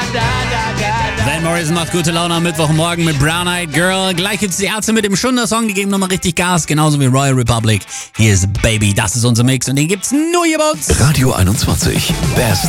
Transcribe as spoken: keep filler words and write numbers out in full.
Van Morrison macht gute Laune am Mittwochmorgen mit Brown Eyed Girl. Gleich gibt's die Ärzte mit dem Schunder-Song, die geben nochmal richtig Gas, genauso wie Royal Republic. Hier ist Baby, das ist unser Mix und den gibt's nur hier bei uns. Radio einundzwanzig, Best